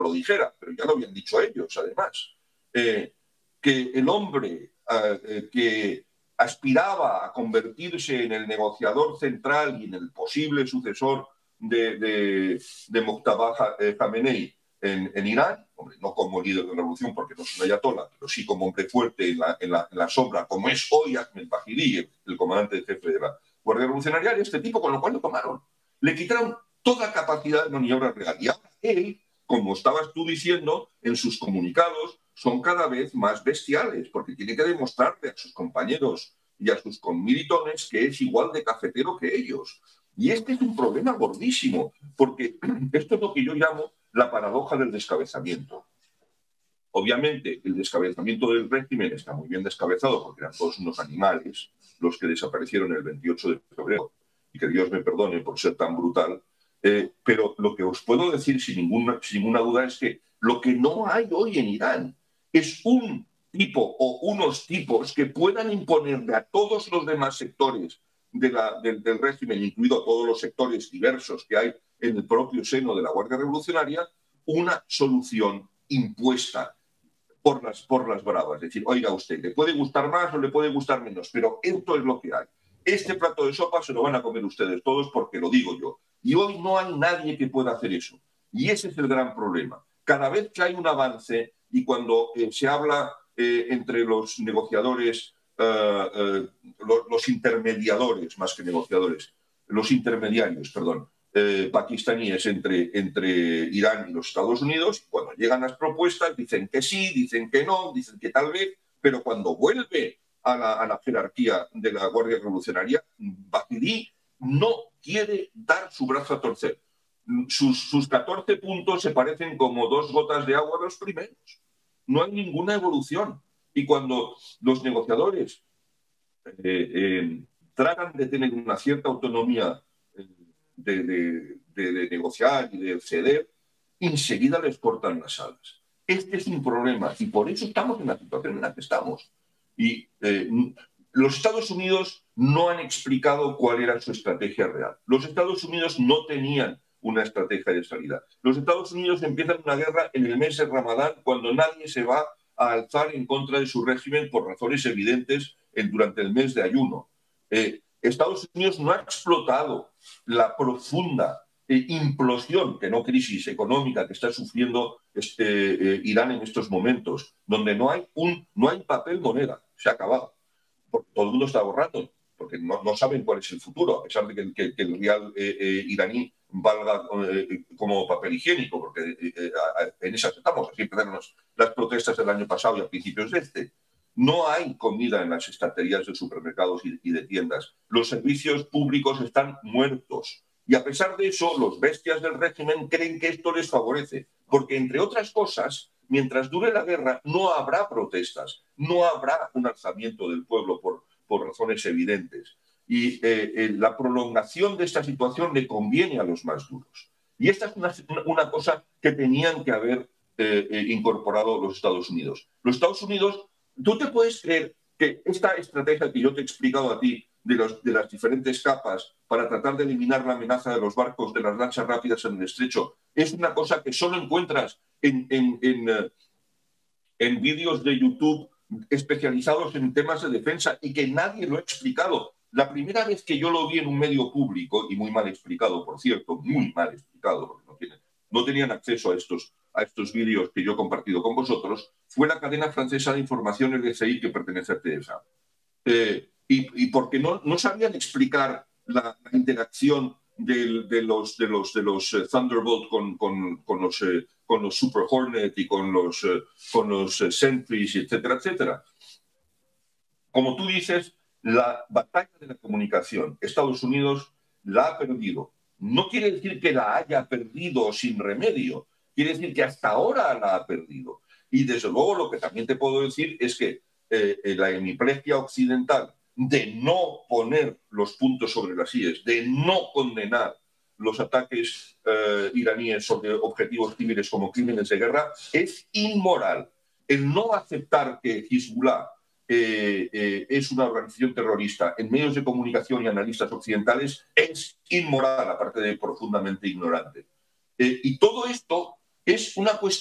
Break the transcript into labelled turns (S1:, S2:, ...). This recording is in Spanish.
S1: lo dijera, pero ya lo habían dicho ellos, además, que el hombre que aspiraba a convertirse en el negociador central y en el posible sucesor de Mojtaba Khamenei en Irán, hombre, no como líder de la revolución porque no es un ayatolá, pero sí como hombre fuerte en la sombra, como es hoy Ahmed Bahiri, el comandante en jefe de la Guardia Revolucionaria, este tipo, con lo cual lo tomaron. Le quitaron toda capacidad de maniobra real. Y ahora él, como estabas tú diciendo, en sus comunicados son cada vez más bestiales, porque tiene que demostrarle a sus compañeros y a sus conmilitones que es igual de cafetero que ellos. Y este es un problema gordísimo, porque esto es lo que yo llamo la paradoja del descabezamiento. Obviamente, el descabezamiento del régimen está muy bien descabezado porque eran todos unos animales los que desaparecieron el 28 de febrero, y que Dios me perdone por ser tan brutal, pero lo que os puedo decir sin ninguna duda es que lo que no hay hoy en Irán es un tipo o unos tipos que puedan imponerle a todos los demás sectores del régimen, incluido todos los sectores diversos que hay en el propio seno de la Guardia Revolucionaria, una solución impuesta por las bravas. Es decir, oiga usted, le puede gustar más o le puede gustar menos, pero esto es lo que hay. Este plato de sopa se lo van a comer ustedes todos porque lo digo yo. Y hoy no hay nadie que pueda hacer eso. Y ese es el gran problema. Cada vez que hay un avance y cuando se habla entre los negociadores, los intermediadores, más que negociadores, los intermediarios, perdón, pakistaníes entre Irán y los Estados Unidos, cuando llegan las propuestas dicen que sí, dicen que no, dicen que tal vez, pero cuando vuelve a la jerarquía de la Guardia Revolucionaria, Bahiri no quiere dar su brazo a torcer. Sus 14 puntos se parecen como 2 gotas de agua a los primeros. No hay ninguna evolución. Y cuando los negociadores tratan de tener una cierta autonomía de negociar y de ceder, enseguida les cortan las alas. Este es un problema y por eso estamos en la situación en la que estamos. Y los Estados Unidos no han explicado cuál era su estrategia real. Los Estados Unidos no tenían una estrategia de salida. Los Estados Unidos empiezan una guerra en el mes de Ramadán cuando nadie se va a alzar en contra de su régimen por razones evidentes durante el mes de ayuno. Estados Unidos no ha explotado la profunda implosión, que no crisis económica, que está sufriendo Irán en estos momentos, donde no hay papel moneda, se ha acabado. Porque todo el mundo está ahorrando, porque no saben cuál es el futuro, a pesar de que el rial iraní valga como papel higiénico, porque en esas estamos. Así empezaron las protestas del año pasado y a principios de este. No hay comida en las estanterías de supermercados y de tiendas. Los servicios públicos están muertos. Y a pesar de eso, los bestias del régimen creen que esto les favorece, porque, entre otras cosas, mientras dure la guerra, no habrá protestas, no habrá un alzamiento del pueblo por razones evidentes. Y la prolongación de esta situación le conviene a los más duros. Y esta es una cosa que tenían que haber incorporado los Estados Unidos. Los Estados Unidos, ¿tú te puedes creer que esta estrategia que yo te he explicado a ti de las diferentes capas para tratar de eliminar la amenaza de los barcos, de las lanchas rápidas en el estrecho, es una cosa que solo encuentras en vídeos de YouTube especializados en temas de defensa y que nadie lo ha explicado? La primera vez que yo lo vi en un medio público, y muy mal explicado, por cierto, muy mal explicado, porque no tenían acceso a estos vídeos que yo he compartido con vosotros, fue la cadena francesa de información LCI, que pertenece a TF1. Y porque no sabían explicar la interacción de los Thunderbolt con los Super Hornet y con los Sentries, etcétera, etcétera. Como tú dices, la batalla de la comunicación, Estados Unidos la ha perdido. No quiere decir que la haya perdido sin remedio, quiere decir que hasta ahora la ha perdido. Y desde luego lo que también te puedo decir es que la hemiplegia occidental de no poner los puntos sobre las íes, de no condenar los ataques iraníes sobre objetivos civiles como crímenes de guerra, es inmoral. El no aceptar que Hezbollah es una organización terrorista en medios de comunicación y analistas occidentales es inmoral, aparte de profundamente ignorante. Y todo esto es una cuestión